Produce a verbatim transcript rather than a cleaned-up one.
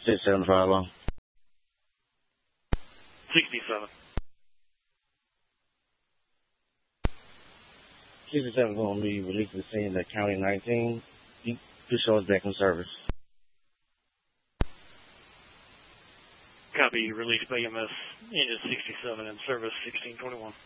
six seven five zero. sixty-seven. sixty-seven is going to be released to the scene at County nineteen. You just show us back in service. Copy, release by E M S, engine sixty-seven in service sixteen twenty-one.